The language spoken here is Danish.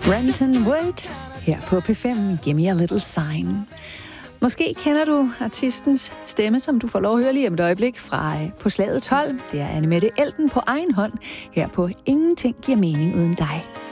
Brenton Wood her på P5. Give me a little sign. Måske kender du artistens stemme, som du får lov at høre lige om et øjeblik fra På slaget 12. Det er Annemette Elten på egen hånd her på Ingenting giver mening uden dig.